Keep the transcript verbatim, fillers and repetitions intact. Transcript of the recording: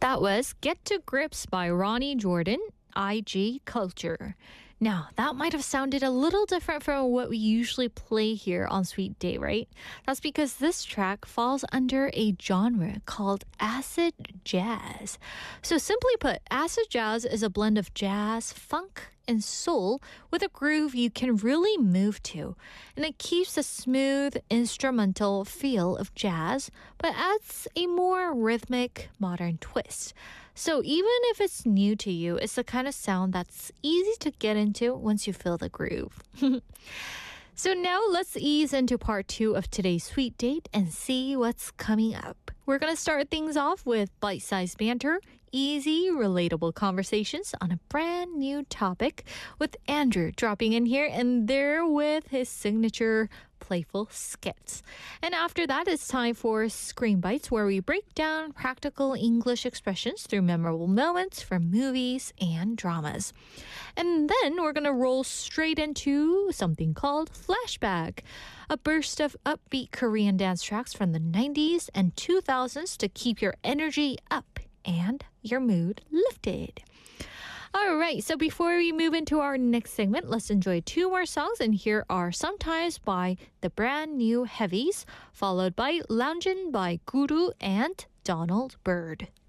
That was Get to Grips by Ronnie Jordan, I G Culture. Now, that might have sounded a little different from what we usually play here on Sweet Day, right? That's because this track falls under a genre called acid jazz. So simply put, acid jazz is a blend of jazz, funk, and soul with a groove you can really move to. And it keeps the smooth instrumental feel of jazz, but adds a more rhythmic, modern twist. So even if it's new to you, it's the kind of sound that's easy to get into once you feel the groove. So now let's ease into part two of today's Sweet Date and see what's coming up. We're going to start things off with bite-sized banter, easy, relatable conversations on a brand new topic with Andrew dropping in here and there with his signature playful skits. And after that, it's time for Screen Bites, where we break down practical English expressions through memorable moments from movies and dramas. And then we're going to roll straight into something called Flashback, a burst of upbeat Korean dance tracks from the nineties and two thousands to keep your energy up and your mood lifted. All right, so before we move into our next segment, let's enjoy two more songs. And here are Sometimes by the brand new Heavies, followed by Loungin' by Guru and Donald Byrd.